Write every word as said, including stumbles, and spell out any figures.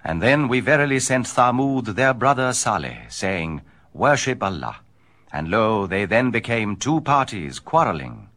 And then we verily sent Thamud their brother Saleh, saying, Worship Allah. And lo, they then became two parties quarreling.